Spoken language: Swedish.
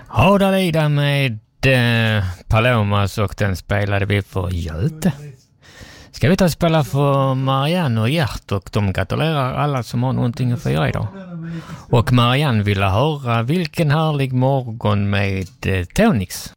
Haudalida med Palomas och den spelade vi för Göte. Ska vi ta och spela för Marianne och Gert och de gratulerar alla som har någonting att fira idag. Och Marianne ville höra Vilken härlig morgon med Tonix.